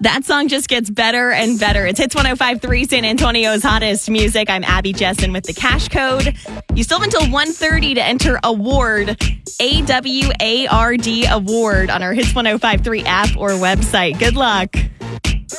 That song just gets better and better. It's Hits 105.3, San Antonio's hottest music. I'm Abby Jessen with the cash code. You still have until 1:30 to enter award, AWARD award, on our Hits 105.3 app or website. Good luck.